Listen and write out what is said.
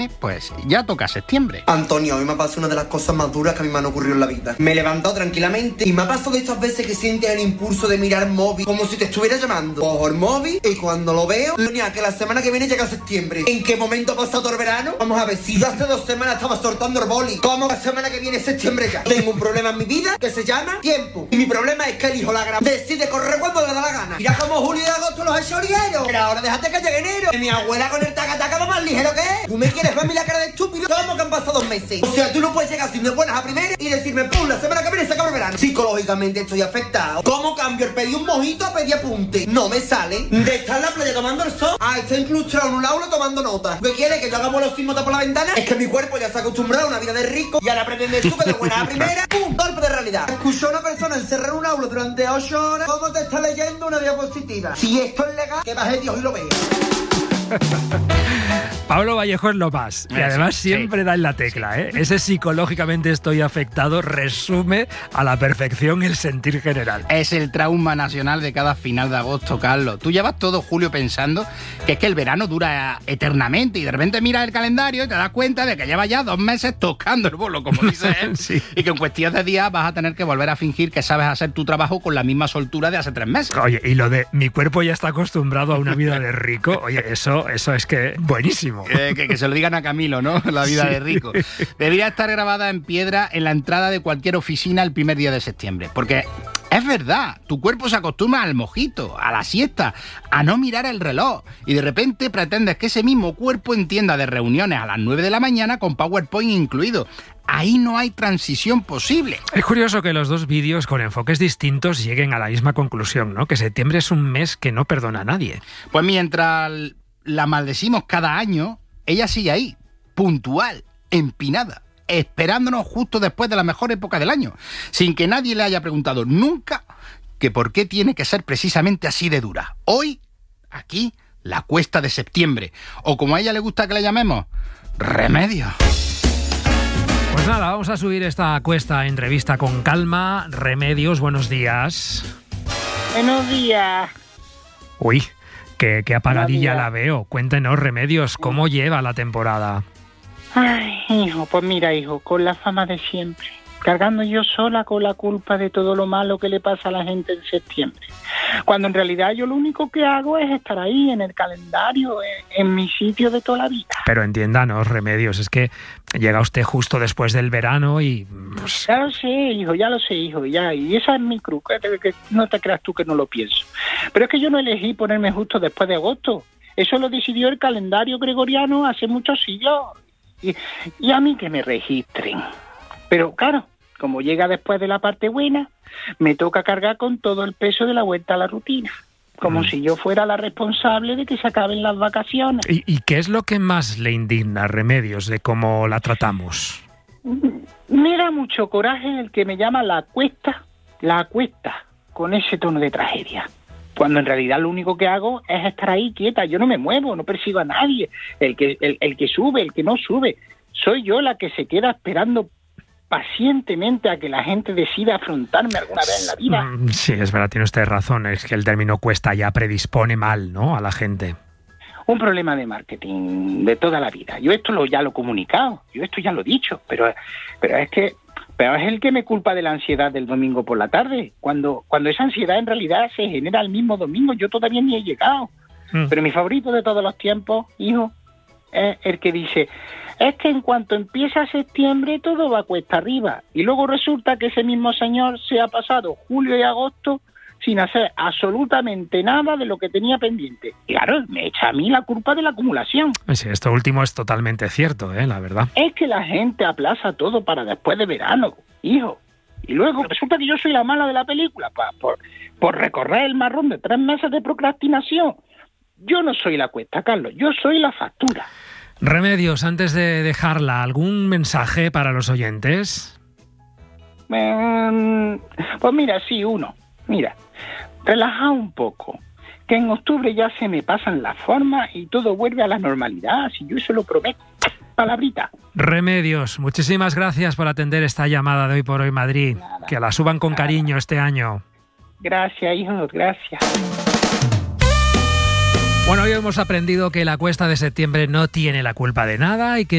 pues ya toca septiembre. Antonio, hoy me ha pasado una de las cosas más duras que a mí me han ocurrido en la vida. Me he levantado tranquilamente y me ha pasado de estas veces que sientes el impulso de mirar móvil como si te estuviera llamando. Cojo el móvil y cuando lo veo, Antonia, que la semana que viene llega septiembre. ¿En qué momento ha pasado todo el verano? Vamos a ver, si yo hace 2 semanas estaba soltando el boli, ¿cómo la semana que viene es septiembre ya? Tengo un problema en mi vida que se llama tiempo. Y mi problema es que el hijo la gran decide correr cuando le da la gana. Mira como julio y agosto los ha hecho ligeros. Pero ahora déjate que llegue enero. Que mi abuela con el taca-taca va más ligero que es. ¿Tú me quieres ver a mí la cara de estúpido? ¿Cómo que han pasado 2 meses? O sea, tú no puedes llegar sin de buenas a primera y decirme, pum, la semana que viene se acaba el verano. Psicológicamente estoy afectado. ¿Cómo cambio el pedir un mojito a pedir apunte? No me sale. De estar en la playa tomando el sol a estar incrustado en un aula tomando notas. ¿Qué quiere? ¿Que yo haga vuelos sin nota por la ventana? Es que mi cuerpo ya se ha acostumbrado a una vida de rico y ahora pretende tú que de buena a primera, ¡pum! Golpe de realidad. Escuchó a una persona encerrar en un aula durante 8 horas. ¿Cómo te está leyendo una diapositiva? Si esto es legal, que baje Dios y lo vea. Pablo Vallejo es lo más. Y además siempre da en la tecla, ¿eh? Ese psicológicamente estoy afectado resume a la perfección el sentir general. Es el trauma nacional de cada final de agosto, Carlos. Tú llevas todo julio pensando que es que el verano dura eternamente y de repente miras el calendario y te das cuenta de que llevas ya 2 meses tocando el bolo, como dice él. Sí. Y que en cuestión de días vas a tener que volver a fingir que sabes hacer tu trabajo con la misma soltura de hace 3 meses. Oye, y lo de mi cuerpo ya está acostumbrado a una vida de rico, oye, eso es que buenísimo. Que se lo digan a Camilo, ¿no? La vida de rico. Debería estar grabada en piedra en la entrada de cualquier oficina el primer día de septiembre. Porque es verdad, tu cuerpo se acostumbra al mojito, a la siesta, a no mirar el reloj. Y de repente pretendes que ese mismo cuerpo entienda de reuniones a las 9 de la mañana con PowerPoint incluido. Ahí no hay transición posible. Es curioso que los 2 vídeos con enfoques distintos lleguen a la misma conclusión, ¿no? Que septiembre es un mes que no perdona a nadie. Pues mientras la maldecimos cada año, ella sigue ahí, puntual, empinada, esperándonos justo después de la mejor época del año, sin que nadie le haya preguntado nunca que por qué tiene que ser precisamente así de dura. Hoy, aquí, la cuesta de septiembre, o como a ella le gusta que le llamemos, Remedios. Pues nada, vamos a subir esta cuesta en revista con calma. Remedios, buenos días. Buenos días. Uy, qué apagadilla la veo. Cuéntenos, Remedios, ¿cómo lleva la temporada? Ay, hijo, pues mira, hijo, con la fama de siempre. Cargando yo sola con la culpa de todo lo malo que le pasa a la gente en septiembre. Cuando en realidad yo lo único que hago es estar ahí en el calendario, en mi sitio de toda la vida. Pero entiéndanos, Remedios, es que llega usted justo después del verano y... Pues... Ya lo sé, hijo, ya. Y esa es mi cruz, que no te creas tú que no lo pienso. Pero es que yo no elegí ponerme justo después de agosto. Eso lo decidió el calendario gregoriano hace muchos siglos. Y a mí que me registren. Pero claro, como llega después de la parte buena, me toca cargar con todo el peso de la vuelta a la rutina. Como si yo fuera la responsable de que se acaben las vacaciones. ¿Y qué es lo que más le indigna, Remedios, de cómo la tratamos? Me da mucho coraje el que me llama la cuesta, con ese tono de tragedia. Cuando en realidad lo único que hago es estar ahí quieta. Yo no me muevo, no persigo a nadie. El que sube, el que no sube. Soy yo la que se queda esperando pacientemente a que la gente decida afrontarme alguna vez en la vida. Sí, es verdad, tiene usted razón. Es que el término cuesta ya predispone mal, ¿no?, a la gente. Un problema de marketing de toda la vida. Yo esto ya lo he comunicado, yo esto ya lo he dicho, pero es el que me culpa de la ansiedad del domingo por la tarde, cuando esa ansiedad en realidad se genera el mismo domingo. Yo todavía ni he llegado. Pero mi favorito de todos los tiempos, hijo, es el que dice: es que en cuanto empieza septiembre todo va cuesta arriba. Y luego resulta que ese mismo señor se ha pasado julio y agosto sin hacer absolutamente nada de lo que tenía pendiente. Y claro, me echa a mí la culpa de la acumulación. Sí, esto último es totalmente cierto, la verdad. Es que la gente aplaza todo para después de verano, hijo. Y luego resulta que yo soy la mala de la película por recorrer el marrón de 3 meses de procrastinación. Yo no soy la cuesta, Carlos, yo soy la factura. Remedios, antes de dejarla, ¿algún mensaje para los oyentes? Pues mira, sí, uno. Mira, relaja un poco, que en octubre ya se me pasan las formas y todo vuelve a la normalidad, si yo eso lo prometo. Palabrita. Remedios, muchísimas gracias por atender esta llamada de Hoy por Hoy Madrid. Nada, que la suban con cariño este año. Gracias, hijo, gracias. Bueno, hoy hemos aprendido que la cuesta de septiembre no tiene la culpa de nada y que